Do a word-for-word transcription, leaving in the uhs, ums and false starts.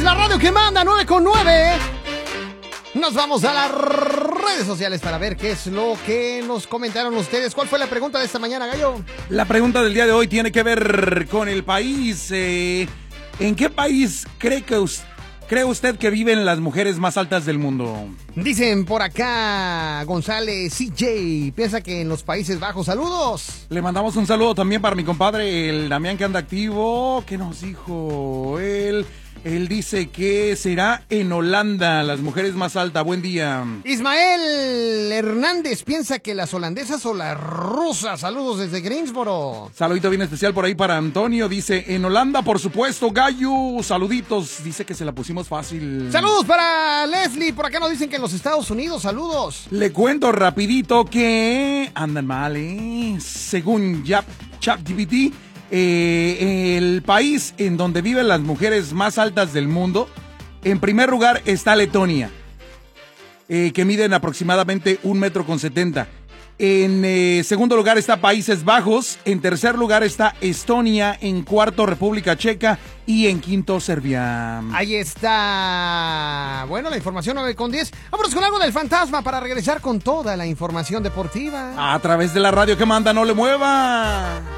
la radio que manda, nueve con nueve. Nos vamos a las redes sociales para ver qué es lo que nos comentaron ustedes. ¿Cuál fue la pregunta de esta mañana, Gallo? La pregunta del día de hoy tiene que ver con el país. Eh, ¿En qué país cree que usted... ¿Cree usted que viven las mujeres más altas del mundo? Dicen por acá, González C J, piensa que en los Países Bajos. ¡Saludos! Le mandamos un saludo también para mi compadre, el Damián, que anda activo. ¿Qué nos dijo? Él, él dice que será en Holanda, las mujeres más altas. Buen día. Ismael Hernández piensa que las holandesas o las rusas. Saludos desde Greensboro. Saludito bien especial por ahí para Antonio. Dice, en Holanda, por supuesto, Gallo. Saluditos. Dice que se la pusimos fácil. Saludos para Leslie. Por acá nos dicen que en los Estados Unidos. Saludos. Le cuento rapidito que andan mal, ¿eh? Según ChatGPT, eh, el país en donde viven las mujeres más altas del mundo, en primer lugar está Letonia, eh, que miden aproximadamente un metro con setenta. En eh, segundo lugar está Países Bajos, en tercer lugar está Estonia, en cuarto República Checa y en quinto Serbia. Ahí está. Bueno, la información nueve con diez. Vámonos con algo del fantasma para regresar con toda la información deportiva. A través de la radio que manda, no le mueva.